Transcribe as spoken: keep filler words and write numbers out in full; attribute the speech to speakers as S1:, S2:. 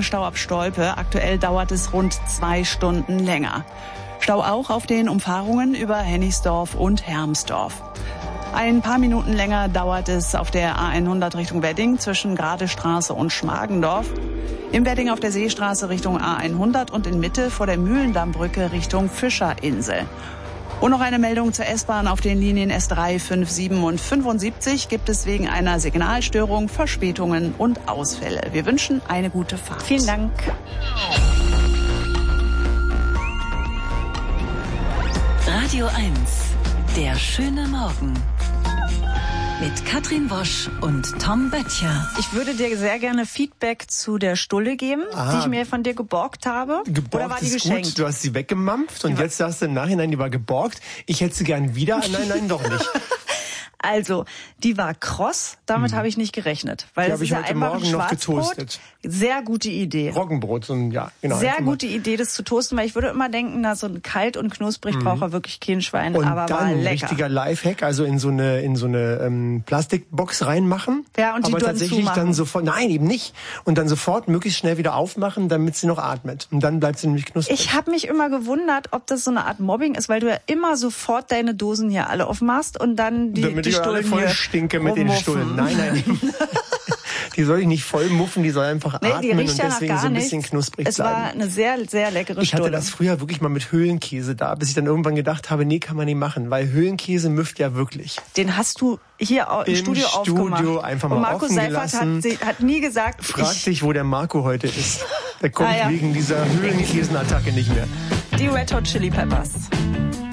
S1: Stau ab Stolpe. Aktuell dauert es rund zwei Stunden länger. Stau auch auf den Umfahrungen über Hennigsdorf und Hermsdorf. Ein paar Minuten länger dauert es auf der A hundert Richtung Wedding zwischen Gradestraße und Schmargendorf. Im Wedding auf der Seestraße Richtung A hundert und in Mitte vor der Mühlendammbrücke Richtung Fischerinsel. Und noch eine Meldung zur S-Bahn auf den Linien S drei, fünf, sieben und fünfundsiebzig gibt es wegen einer Signalstörung Verspätungen und Ausfälle. Wir wünschen eine gute Fahrt.
S2: Vielen Dank.
S3: Radio eins, der schöne Morgen. Mit Katrin Wosch und Tom Böttcher.
S2: Ich würde dir sehr gerne Feedback zu der Stulle geben, Aha. die ich mir von dir geborgt habe.
S4: Geborgt
S2: Oder war die
S4: ist
S2: geschenkt?
S4: Gut. Du hast sie weggemampft und jetzt sagst du im Nachhinein, die war geborgt. Ich hätte sie gern wieder. Nein, nein, doch nicht.
S2: Also, die war kross, damit hm. habe ich nicht gerechnet. Weil
S4: die
S2: das
S4: habe
S2: ist
S4: ich
S2: ja
S4: heute
S2: einfach
S4: Morgen
S2: ein
S4: noch
S2: Schwarzbrot.
S4: getoastet.
S2: Sehr gute Idee.
S4: Roggenbrot, so ein, ja, genau.
S2: Sehr gute Idee, das zu toasten, weil ich würde immer denken, na, so ein kalt und knusprig mhm. braucht er wirklich kein Schwein,
S4: und
S2: aber
S4: dann
S2: war
S4: ein
S2: lecker.
S4: richtiger Lifehack, also in so eine, in so eine ähm, Plastikbox reinmachen.
S2: Ja, und die
S4: aber
S2: dann
S4: tatsächlich
S2: zumachen.
S4: dann sofort, nein, eben nicht. Und dann sofort möglichst schnell wieder aufmachen, damit sie noch atmet. Und dann bleibt sie nämlich knusprig.
S2: Ich habe mich immer gewundert, ob das so eine Art Mobbing ist, weil du ja immer sofort deine Dosen hier alle aufmachst und dann die,
S4: damit
S2: die
S4: ich
S2: Stullen
S4: alle voll
S2: hier
S4: stinke mit den Stullen. Nein, nein. Die soll ich nicht voll muffen, die soll einfach
S2: nee,
S4: atmen und
S2: ja
S4: deswegen so ein bisschen
S2: nichts.
S4: knusprig
S2: es
S4: bleiben.
S2: Es war eine sehr, sehr leckere
S4: Ich hatte
S2: Stulle.
S4: das früher wirklich mal mit Höhlenkäse da, bis ich dann irgendwann gedacht habe, nee, kann man nicht machen, weil Höhlenkäse müfft ja wirklich.
S2: Den hast du hier im,
S4: Im
S2: Studio,
S4: Studio
S2: aufgemacht.
S4: einfach mal
S2: und Marco
S4: offen
S2: Seifert
S4: gelassen.
S2: Hat, hat nie gesagt...
S4: Frag
S2: ich,
S4: dich, wo der Marco heute ist. Der kommt
S2: ah, ja.
S4: wegen dieser Höhlenkäsenattacke nicht mehr.
S2: Die Red Hot Chili Peppers.